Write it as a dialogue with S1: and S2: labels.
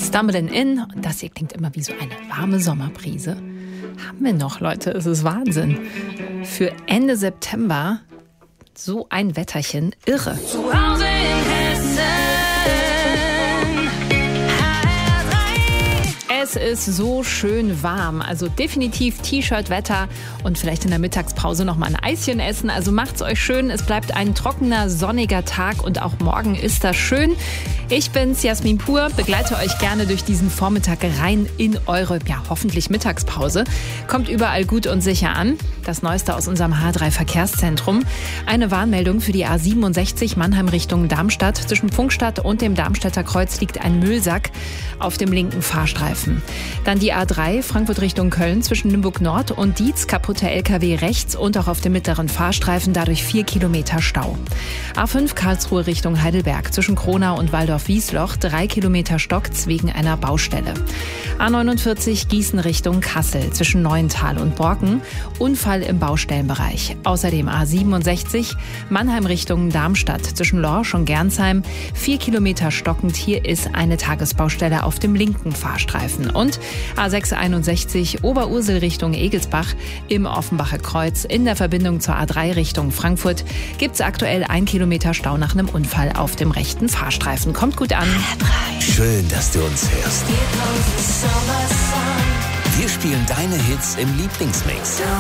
S1: Stumbling In. Und das hier klingt immer wie so eine warme Sommerbrise. Haben wir noch, Leute, es ist Wahnsinn. Für Ende September so ein Wetterchen, irre.
S2: Zu Hause in Hessen.
S1: Es ist so schön warm, also definitiv T-Shirt-Wetter und vielleicht in der Mittagspause noch mal ein Eischen essen. Also macht's euch schön, es bleibt ein trockener, sonniger Tag und auch morgen ist das schön. Ich bin's, Jasmin Pur, begleite euch gerne durch diesen Vormittag rein in eure, hoffentlich Mittagspause. Kommt überall gut und sicher an. Das Neueste aus unserem H3-Verkehrszentrum. Eine Warnmeldung für die A67 Mannheim Richtung Darmstadt. Zwischen Pfungstadt und dem Darmstädter Kreuz liegt ein Müllsack auf dem linken Fahrstreifen. Dann die A3 Frankfurt Richtung Köln zwischen Nymburk Nord und Dietz, kaputter LKW rechts und auch auf dem mittleren Fahrstreifen, dadurch 4 Kilometer Stau. A5 Karlsruhe Richtung Heidelberg zwischen Kronau und Waldorf-Wiesloch 3 Kilometer Stocks wegen einer Baustelle. A49 Gießen Richtung Kassel zwischen Neuental und Borken, Unfall im Baustellenbereich. Außerdem A67 Mannheim Richtung Darmstadt zwischen Lorsch und Gernsheim 4 Kilometer stockend. Hier ist eine Tagesbaustelle auf dem linken Fahrstreifen. Und A661 Oberursel Richtung Egelsbach im Offenbacher Kreuz in der Verbindung zur A3 Richtung Frankfurt gibt es aktuell 1 Kilometer Stau nach einem Unfall auf dem rechten Fahrstreifen. Kommt gut an.
S3: Schön, dass du uns hörst. Wir spielen deine Hits im Lieblingsmix.